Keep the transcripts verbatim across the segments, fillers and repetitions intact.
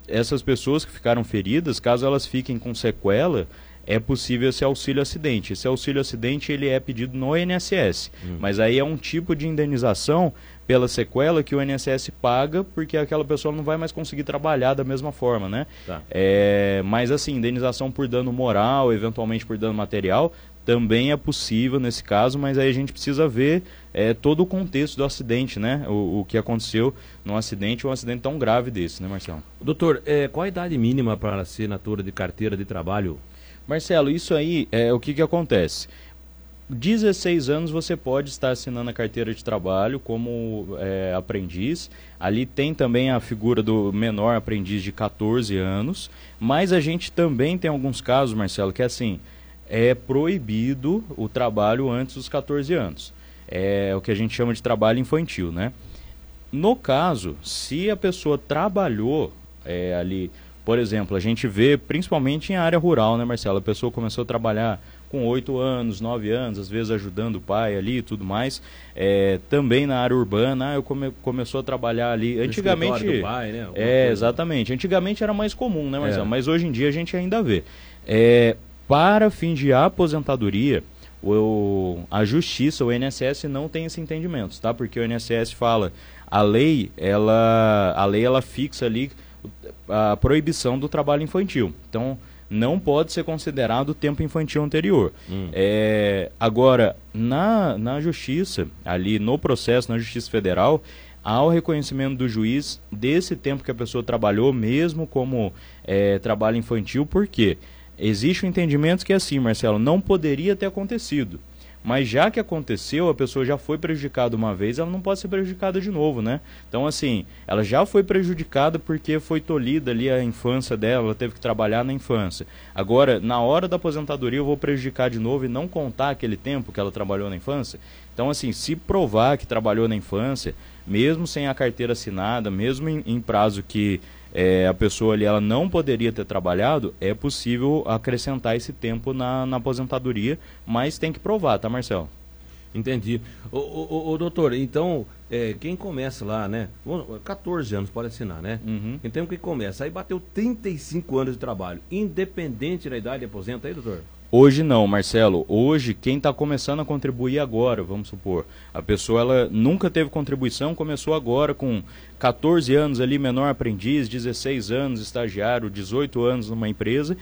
essas pessoas que ficaram feridas, caso elas fiquem com sequela, é possível esse auxílio acidente. Esse auxílio acidente ele é pedido no I N S S, hum. mas aí é um tipo de indenização pela sequela que o I N S S paga, porque aquela pessoa não vai mais conseguir trabalhar da mesma forma, né? Tá. É, mas assim, indenização por dano moral, eventualmente por dano material, também é possível nesse caso, mas aí a gente precisa ver é, todo o contexto do acidente, né? O, o que aconteceu num acidente, um acidente tão grave desse, né, Marcelo? Doutor, é, qual a idade mínima para assinatura de carteira de trabalho? Marcelo, isso aí é o que, que acontece. dezesseis anos você pode estar assinando a carteira de trabalho como é, aprendiz. Ali tem também a figura do menor aprendiz de quatorze anos, mas a gente também tem alguns casos, Marcelo, que é assim, é proibido o trabalho antes dos quatorze anos. É o que a gente chama de trabalho infantil, né? No caso, se a pessoa trabalhou é, ali, por exemplo, a gente vê principalmente em área rural, né, Marcelo? A pessoa começou a trabalhar com oito anos, nove anos, às vezes ajudando o pai ali e tudo mais. É, também na área urbana, ah, eu come, começou a trabalhar ali. Antigamente. Do pai, né? É, exatamente. Antigamente era mais comum, né, Marcelo? É. Mas hoje em dia a gente ainda vê. É, para fim de aposentadoria, o, a Justiça, o I N S S não tem esse entendimento, tá? Porque o I N S S fala, a lei, ela, a lei, ela fixa ali a proibição do trabalho infantil. Então, não pode ser considerado o tempo infantil anterior. Hum. É, agora, na, na Justiça, ali no processo, na Justiça Federal, há o reconhecimento do juiz desse tempo que a pessoa trabalhou, mesmo como é, trabalho infantil, por quê? Existe um entendimento que é assim, Marcelo, não poderia ter acontecido. Mas já que aconteceu, a pessoa já foi prejudicada uma vez, ela não pode ser prejudicada de novo, né? Então, assim, ela já foi prejudicada porque foi tolhida ali a infância dela, ela teve que trabalhar na infância. Agora, na hora da aposentadoria, eu vou prejudicar de novo e não contar aquele tempo que ela trabalhou na infância? Então, assim, se provar que trabalhou na infância, mesmo sem a carteira assinada, mesmo em, em prazo que é, a pessoa ali ela não poderia ter trabalhado, é possível acrescentar esse tempo na, na aposentadoria, mas tem que provar, tá, Marcelo? Entendi. Ô, ô, ô doutor, então, é, quem começa lá, né? quatorze anos pode assinar, né? Uhum. Então, quem começa? Aí bateu trinta e cinco anos de trabalho, independente da idade, aposenta aí, doutor? Hoje não, Marcelo. Hoje, quem está começando a contribuir agora, vamos supor, a pessoa ela nunca teve contribuição, começou agora com quatorze anos ali, menor aprendiz, dezesseis anos, estagiário, dezoito anos numa empresa,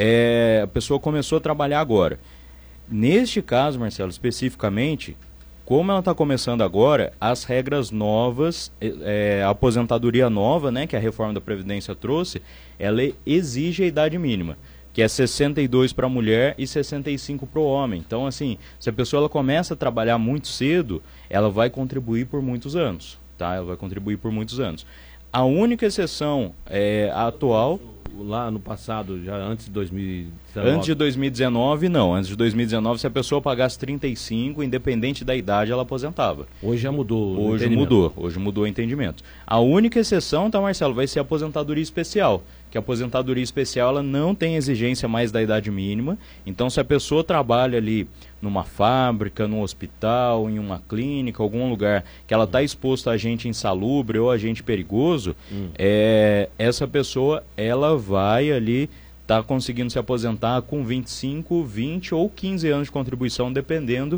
é, a pessoa começou a trabalhar agora. Neste caso, Marcelo, especificamente, como ela está começando agora, as regras novas, é, a aposentadoria nova, né, que a reforma da Previdência trouxe, ela exige a idade mínima, que é sessenta e dois para a mulher e sessenta e cinco para o homem. Então, assim, se a pessoa ela começa a trabalhar muito cedo, ela vai contribuir por muitos anos, tá? Ela vai contribuir por muitos anos. A única exceção é a atual... Lá no passado, já antes de dois mil e dezenove? Antes de dois mil e dezenove, não. Antes de dois mil e dezenove, se a pessoa pagasse trinta e cinco, independente da idade, ela aposentava. Hoje já mudou o Hoje mudou. Hoje mudou o entendimento. A única exceção, tá, Marcelo, vai ser a aposentadoria especial. Que a aposentadoria especial ela não tem exigência mais da idade mínima. Então, se a pessoa trabalha ali numa fábrica, num hospital, em uma clínica, algum lugar que ela está exposta a agente insalubre ou agente perigoso, hum. é, essa pessoa ela vai ali estar tá conseguindo se aposentar com vinte e cinco, vinte ou quinze anos de contribuição, dependendo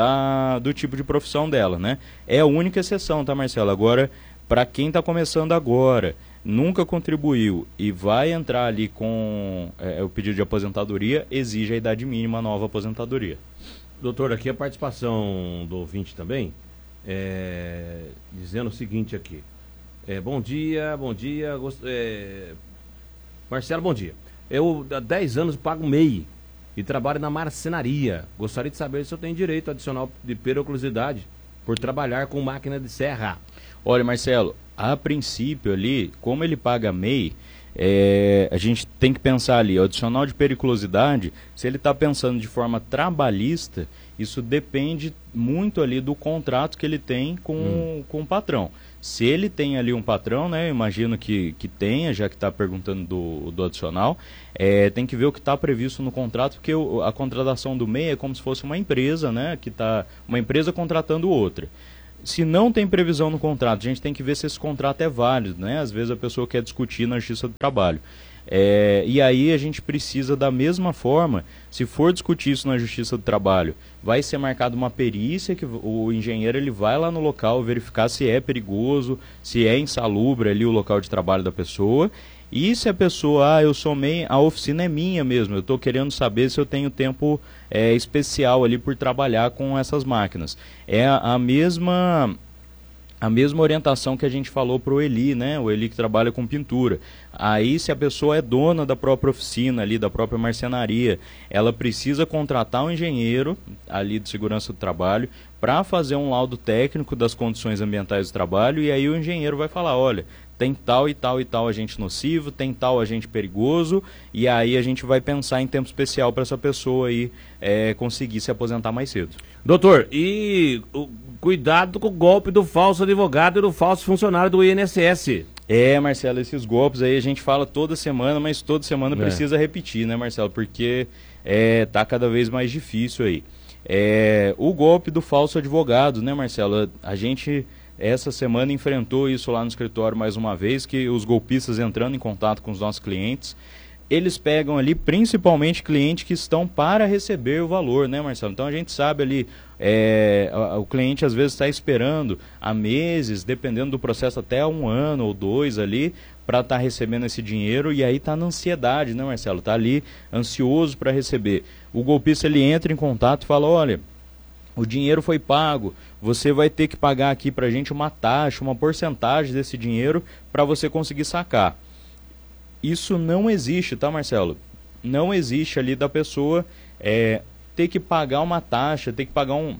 da, do tipo de profissão dela, né? É a única exceção, tá, Marcelo? Agora, para quem está começando agora, nunca contribuiu e vai entrar ali com é, o pedido de aposentadoria, exige a idade mínima, a nova aposentadoria. Doutor, aqui a participação do ouvinte também, é, dizendo o seguinte aqui. É, bom dia, bom dia, gost... é, Marcelo, bom dia. Eu há dez anos pago M E I e trabalho na marcenaria. Gostaria de saber se eu tenho direito adicional de periculosidade por trabalhar com máquina de serra. Olha, Marcelo, a princípio ali, como ele paga M E I, é, a gente tem que pensar ali, o adicional de periculosidade, se ele está pensando de forma trabalhista, isso depende muito ali do contrato que ele tem com, hum. com o patrão. Se ele tem ali um patrão, né, eu imagino que, que tenha, já que está perguntando do, do adicional, é, tem que ver o que está previsto no contrato, porque o, a contratação do M E I é como se fosse uma empresa, né, que tá, uma empresa contratando outra. se não tem previsão no contrato, a gente tem que ver se esse contrato é válido, né? Às vezes a pessoa quer discutir na Justiça do Trabalho. É, e aí a gente precisa, da mesma forma, se for discutir isso na Justiça do Trabalho, vai ser marcada uma perícia, que o engenheiro ele vai lá no local verificar se é perigoso, se é insalubre ali o local de trabalho da pessoa. E se a pessoa, ah, eu somei, a oficina é minha mesmo, eu estou querendo saber se eu tenho tempo é, especial ali por trabalhar com essas máquinas. É a, a mesma... A mesma orientação que a gente falou para o Eli, né? O Eli que trabalha com pintura. Aí, se a pessoa é dona da própria oficina ali, da própria marcenaria, ela precisa contratar um engenheiro ali de segurança do trabalho para fazer um laudo técnico das condições ambientais do trabalho, e aí o engenheiro vai falar, olha, tem tal e tal e tal agente nocivo, tem tal agente perigoso, e aí a gente vai pensar em tempo especial para essa pessoa aí é, conseguir se aposentar mais cedo. Doutor, e o, cuidado com o golpe do falso advogado e do falso funcionário do I N S S. É, Marcelo, esses golpes aí a gente fala toda semana, mas toda semana é. precisa repetir, né, Marcelo? Porque é, tá cada vez mais difícil aí. É, o golpe do falso advogado, né, Marcelo? A gente, essa semana, enfrentou isso lá no escritório mais uma vez, que os golpistas entrando em contato com os nossos clientes, eles pegam ali principalmente clientes que estão para receber o valor, né, Marcelo? Então a gente sabe ali, é, o cliente às vezes está esperando há meses, dependendo do processo, até um ano ou dois ali, para estar tá recebendo esse dinheiro, e aí está na ansiedade, né, Marcelo? Está ali ansioso para receber. O golpista ele entra em contato e fala, olha, o dinheiro foi pago, você vai ter que pagar aqui para a gente uma taxa, uma porcentagem desse dinheiro para você conseguir sacar. Isso não existe, tá, Marcelo? Não existe ali da pessoa é, ter que pagar uma taxa, ter que pagar um,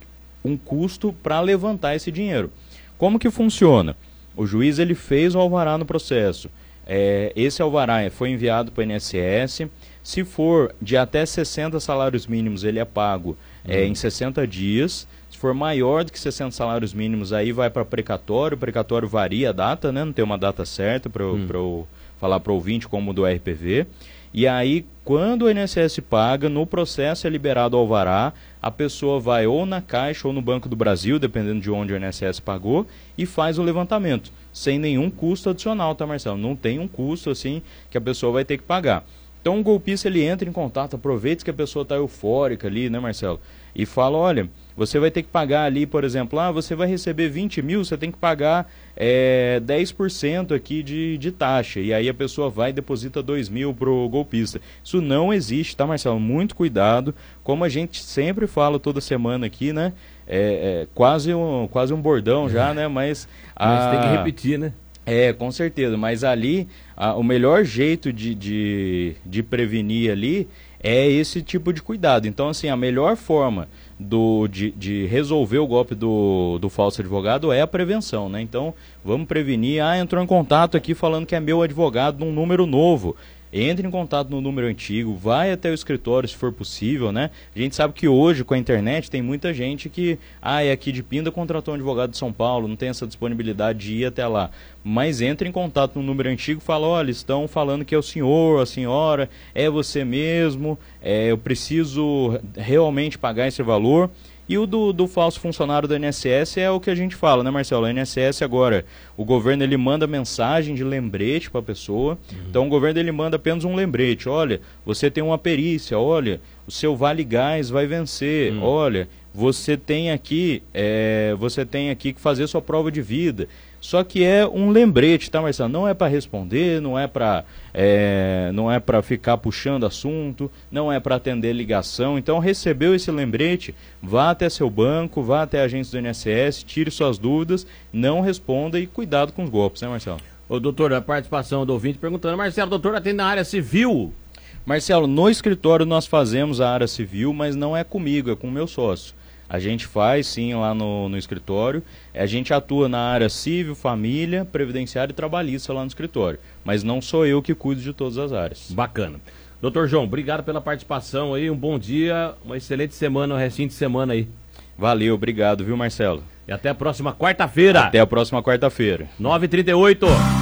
um custo para levantar esse dinheiro. Como que funciona? O juiz ele fez o alvará no processo. É, esse alvará foi enviado para o I N S S. Se for de até sessenta salários mínimos, ele é pago é, em sessenta dias. Se for maior do que sessenta salários mínimos, aí vai para precatório. O precatório varia a data, né? Não tem uma data certa para hum. eu falar para o ouvinte como do R P V. E aí, quando o I N S S paga, no processo é liberado o alvará, a pessoa vai ou na Caixa ou no Banco do Brasil, dependendo de onde o I N S S pagou, e faz o levantamento, sem nenhum custo adicional, tá, Marcelo? Não tem um custo assim que a pessoa vai ter que pagar. Então o golpista ele entra em contato, aproveita que a pessoa está eufórica ali, né, Marcelo? E fala, olha, você vai ter que pagar ali, por exemplo, ah, você vai receber vinte mil, você tem que pagar é, dez por cento aqui de, de taxa. E aí a pessoa vai e deposita dois mil pro golpista. Isso não existe, tá, Marcelo? Muito cuidado. Como a gente sempre fala toda semana aqui, né? É, é quase, um, quase um bordão já, né? Mas, Mas a... tem que repetir, né? É, com certeza, mas ali, a, o melhor jeito de, de, de prevenir ali é esse tipo de cuidado. Então, assim, a melhor forma do, de, de resolver o golpe do, do falso advogado é a prevenção, né? Então, vamos prevenir. Ah, entrou em contato aqui falando que é meu advogado num número novo. Entre em contato no número antigo, vai até o escritório se for possível, né? A gente sabe que hoje, com a internet, tem muita gente que, ah, é aqui de Pinda, contratou um advogado de São Paulo, não tem essa disponibilidade de ir até lá. Mas entre em contato no número antigo e fala, olha, estão falando que é o senhor, a senhora, é você mesmo, é, eu preciso realmente pagar esse valor. E o do, do falso funcionário do I N S S é o que a gente fala, né, Marcelo? O I N S S agora, o governo ele manda mensagem de lembrete para a pessoa. Uhum. Então o governo ele manda apenas um lembrete. Olha, você tem uma perícia, olha, o seu Vale Gás vai vencer, uhum. olha, você tem aqui, é, você tem aqui que fazer sua prova de vida. Só que é um lembrete, tá, Marcelo? Não é para responder, não é para é, não é para ficar puxando assunto, não é para atender ligação. Então, recebeu esse lembrete, vá até seu banco, vá até a agência do I N S S, tire suas dúvidas, não responda e cuidado com os golpes, né, Marcelo? Ô, doutor, a participação do ouvinte perguntando, Marcelo, doutor, atende na área civil? Marcelo, no escritório nós fazemos a área civil, mas não é comigo, é com o meu sócio. A gente faz, sim, lá no, no escritório. A gente atua na área civil, família, previdenciária e trabalhista lá no escritório. Mas não sou eu que cuido de todas as áreas. Bacana. Doutor João, obrigado pela participação aí. Um bom dia, uma excelente semana, um restinho de semana aí. Valeu, obrigado, viu, Marcelo? E até a próxima quarta-feira. Até a próxima quarta-feira. nove e trinta e oito.